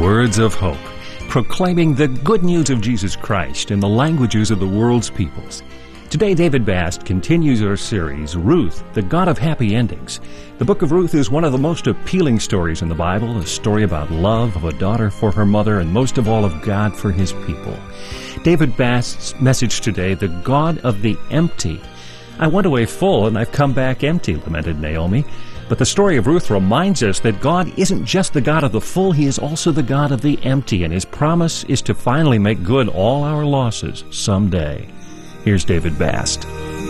Words of hope, proclaiming the good news of Jesus Christ in the languages of the world's peoples. Today, David Bast continues our series, Ruth, the God of Happy Endings. The book of Ruth is one of the most appealing stories in the Bible, a story about love of a daughter for her mother and most of all of God for his people. David Bast's message today, the God of the empty. I went away full and I've come back empty, lamented Naomi. But the story of Ruth reminds us that God isn't just the God of the full, he is also the God of the empty, and his promise is to finally make good all our losses someday. Here's David Bast.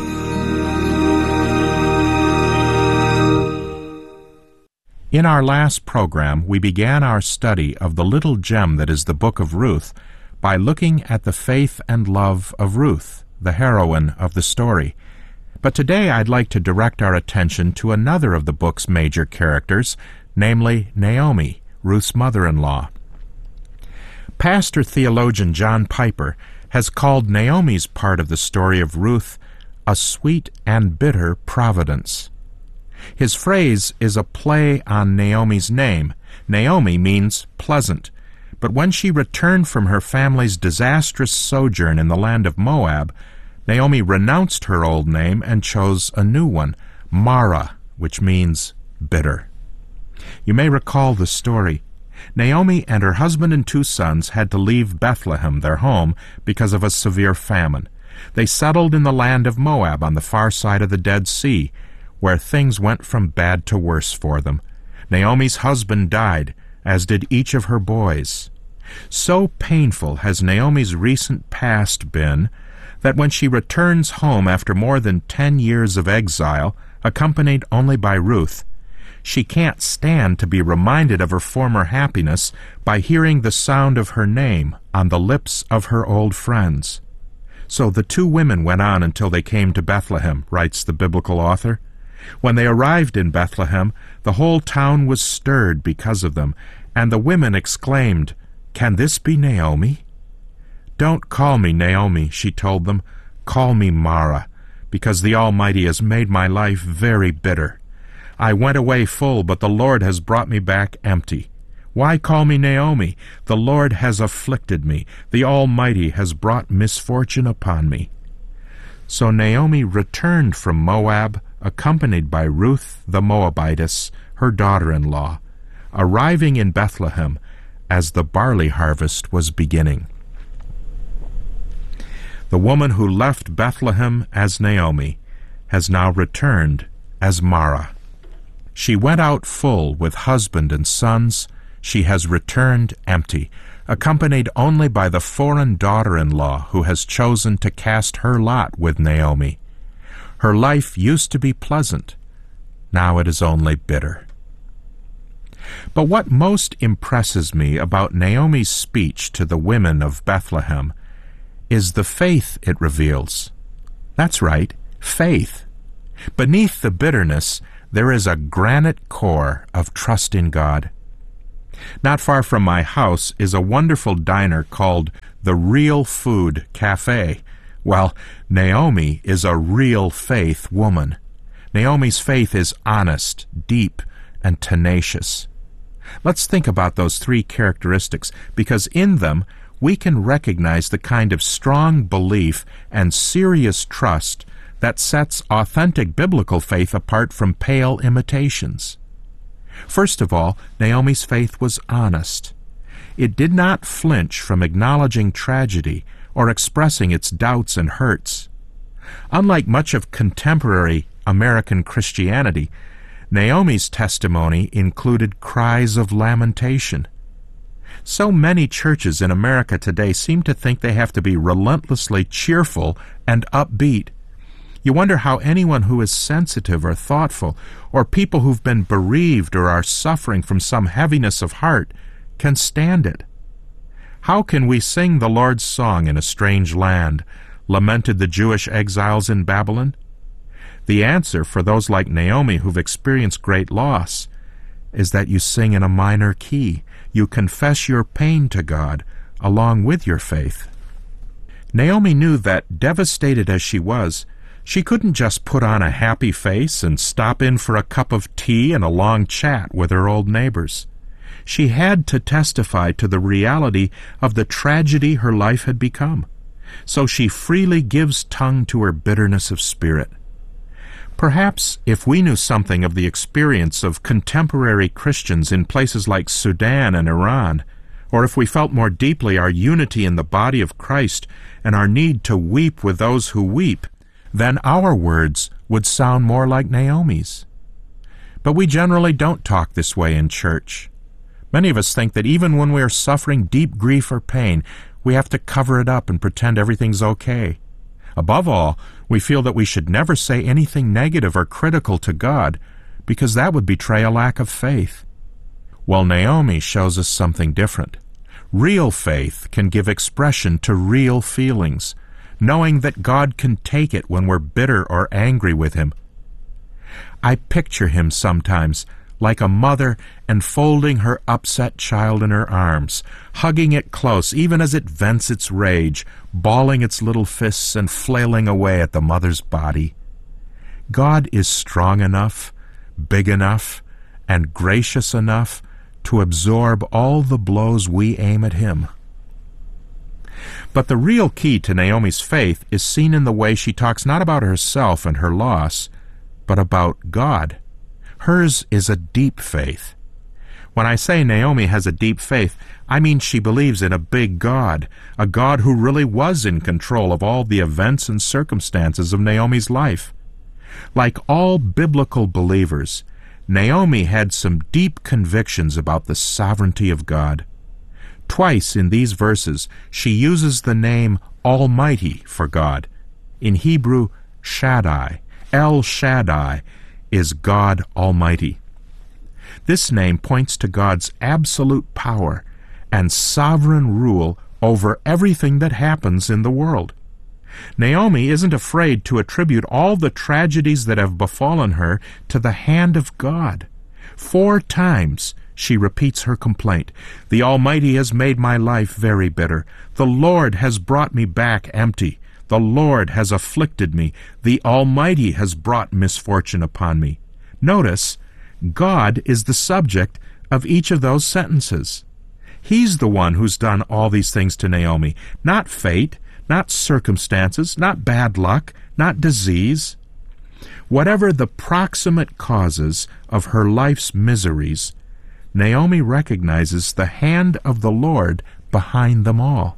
In our last program, we began our study of the little gem that is the book of Ruth by looking at the faith and love of Ruth, the heroine of the story. But today I'd like to direct our attention to another of the book's major characters, namely Naomi, Ruth's mother-in-law. Pastor theologian John Piper has called Naomi's part of the story of Ruth a sweet and bitter providence. His phrase is a play on Naomi's name. Naomi means pleasant, but when she returned from her family's disastrous sojourn in the land of Moab, Naomi renounced her old name and chose a new one, Mara, which means bitter. You may recall the story. Naomi and her husband and 2 sons had to leave Bethlehem, their home, because of a severe famine. They settled in the land of Moab on the far side of the Dead Sea, where things went from bad to worse for them. Naomi's husband died, as did each of her boys. So painful has Naomi's recent past been that when she returns home after more than 10 years of exile, accompanied only by Ruth, she can't stand to be reminded of her former happiness by hearing the sound of her name on the lips of her old friends. So the 2 women went on until they came to Bethlehem, writes the biblical author. When they arrived in Bethlehem, the whole town was stirred because of them, and the women exclaimed, "Can this be Naomi?" "Don't call me Naomi," she told them. "Call me Mara, because the Almighty has made my life very bitter. I went away full, but the Lord has brought me back empty. Why call me Naomi? The Lord has afflicted me. The Almighty has brought misfortune upon me." So Naomi returned from Moab, accompanied by Ruth the Moabitess, her daughter-in-law, arriving in Bethlehem as the barley harvest was beginning. The woman who left Bethlehem as Naomi has now returned as Mara. She went out full with husband and sons. She has returned empty, accompanied only by the foreign daughter-in-law who has chosen to cast her lot with Naomi. Her life used to be pleasant. Now it is only bitter. But what most impresses me about Naomi's speech to the women of Bethlehem is the faith it reveals. That's right, faith. Beneath the bitterness, there is a granite core of trust in God. Not far from my house is a wonderful diner called the Real Food Cafe. Well, Naomi is a real faith woman. Naomi's faith is honest, deep, and tenacious. Let's think about those 3 characteristics, because in them we can recognize the kind of strong belief and serious trust that sets authentic biblical faith apart from pale imitations. First of all, Naomi's faith was honest. It did not flinch from acknowledging tragedy or expressing its doubts and hurts. Unlike much of contemporary American Christianity, Naomi's testimony included cries of lamentation. So many churches in America today seem to think they have to be relentlessly cheerful and upbeat. You wonder how anyone who is sensitive or thoughtful, or people who've been bereaved or are suffering from some heaviness of heart, can stand it. "How can we sing the Lord's song in a strange land?" lamented the Jewish exiles in Babylon. The answer for those like Naomi who've experienced great loss is that you sing in a minor key. You confess your pain to God along with your faith. Naomi knew that, devastated as she was, she couldn't just put on a happy face and stop in for a cup of tea and a long chat with her old neighbors. She had to testify to the reality of the tragedy her life had become, so she freely gives tongue to her bitterness of spirit. Perhaps if we knew something of the experience of contemporary Christians in places like Sudan and Iran, or if we felt more deeply our unity in the body of Christ and our need to weep with those who weep, then our words would sound more like Naomi's. But we generally don't talk this way in church. Many of us think that even when we are suffering deep grief or pain, we have to cover it up and pretend everything's okay. Above all, we feel that we should never say anything negative or critical to God, because that would betray a lack of faith. Well, Naomi shows us something different. Real faith can give expression to real feelings, knowing that God can take it when we're bitter or angry with Him. I picture Him sometimes like a mother enfolding her upset child in her arms, hugging it close even as it vents its rage, balling its little fists and flailing away at the mother's body. God is strong enough, big enough, and gracious enough to absorb all the blows we aim at Him. But the real key to Naomi's faith is seen in the way she talks not about herself and her loss, but about God. Hers is a deep faith. When I say Naomi has a deep faith, I mean she believes in a big God, a God who really was in control of all the events and circumstances of Naomi's life. Like all biblical believers, Naomi had some deep convictions about the sovereignty of God. Twice in these verses, she uses the name Almighty for God. In Hebrew, Shaddai, El Shaddai, is God Almighty. This name points to God's absolute power and sovereign rule over everything that happens in the world. Naomi isn't afraid to attribute all the tragedies that have befallen her to the hand of God. 4 times she repeats her complaint. The Almighty has made my life very bitter. The Lord has brought me back empty. The Lord has afflicted me. The Almighty has brought misfortune upon me. Notice, God is the subject of each of those sentences. He's the one who's done all these things to Naomi, not fate, not circumstances, not bad luck, not disease. Whatever the proximate causes of her life's miseries, Naomi recognizes the hand of the Lord behind them all.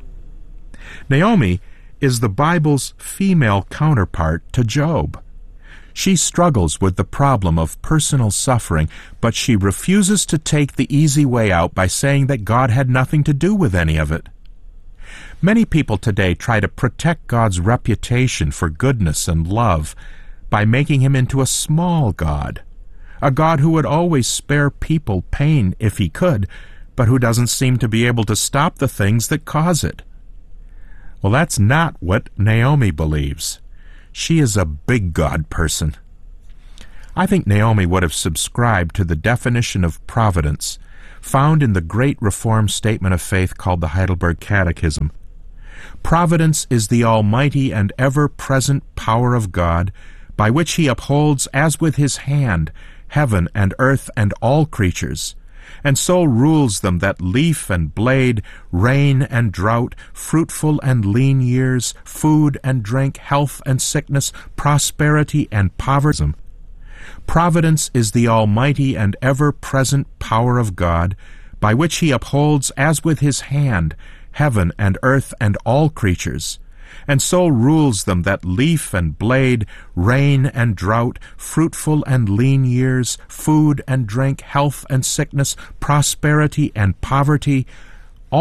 Naomi is the Bible's female counterpart to Job. She struggles with the problem of personal suffering, but she refuses to take the easy way out by saying that God had nothing to do with any of it. Many people today try to protect God's reputation for goodness and love by making Him into a small God, a God who would always spare people pain if He could, but who doesn't seem to be able to stop the things that cause it. Well, that's not what Naomi believes. She is a big God person. I think Naomi would have subscribed to the definition of providence found in the great Reformed statement of faith called the Heidelberg Catechism. Providence is the almighty and ever-present power of God, by which He upholds as with His hand heaven and earth and all creatures, and so rules them that leaf and blade, rain and drought, fruitful and lean years, food and drink, health and sickness, prosperity and poverty. Providence is the almighty and ever-present power of God, by which He upholds as with His hand heaven and earth and all creatures, and so rules them that leaf and blade, rain and drought, fruitful and lean years, food and drink, health and sickness, prosperity and poverty,